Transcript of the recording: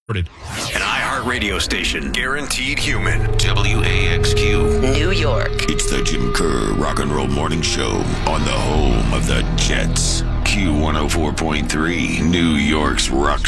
An iHeart radio station, guaranteed human. WAXQ, New York. It's the Jim Kerr Rock and Roll Morning Show on the home of the Jets. Q104.3, New York's rock